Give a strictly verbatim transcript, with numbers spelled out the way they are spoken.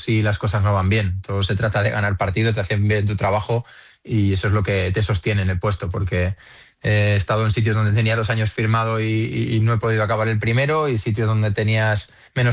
si las cosas no van bien. Todo se trata de ganar partido, te hacen bien tu trabajo y eso es lo que te sostiene en el puesto, porque he estado en sitios donde tenía dos años firmado y, y no he podido acabar el primero, y sitios donde tenías menos